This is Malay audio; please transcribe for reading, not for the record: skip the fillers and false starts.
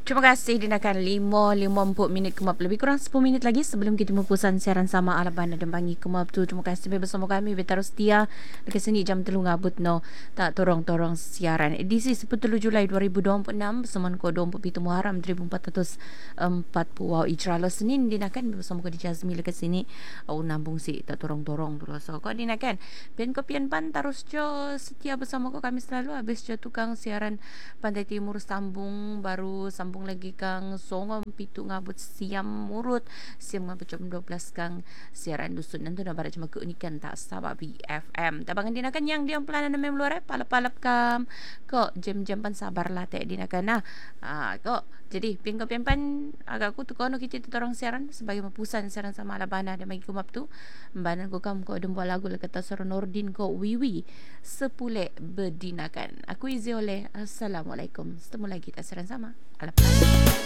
Terima kasih dinakan 5.50 minit kemap. Lebih kurang 10 minit lagi sebelum kita mempusan siaran sama ala banda dan bangi kemap tu. Terima kasih bersama kami. Betaro setia dekat sini jam 3 ngabut no. Tak torong-torong siaran. Edisi 10 Julai 2026 bersama ko 27 Muharram 1440 wow Ijralo Senin dinakan bersama ko di Jazmi dekat sini. Nambung si tak torong-torong tu. So ko dinakan. Pen kopian pan terus jo setia bersama ko kami selalu habis jo tukang siaran Pantai Timur sambung sambung lagi kang songom pitu ngabut siam murut siam ngabut jam 12 kang siaran dusun nanti nak barat cuma keunikan tak sabab BFM tabangan dinakan yang diam pelanan mem luar palap-palap kam kok jam-jam pan sabar lah tak dinakan kok jadi pingko pempan agak aku tu kono kita tu orang siaran sebagai mapusan siaran sama Alabana dan bagi kumap tu mbanan ko kam ko dembo lagu le kata Sor Nordin ko wiwi sepule bedinakan aku izi oleh assalamualaikum ketemu lagi kita siaran sama Alabana.